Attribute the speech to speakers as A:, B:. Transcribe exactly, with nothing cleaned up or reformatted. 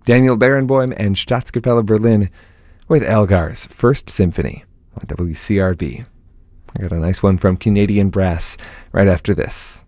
A: Daniel Barenboim and Staatskapelle Berlin with Elgar's First Symphony on W C R B. I got a nice one from Canadian Brass right after this.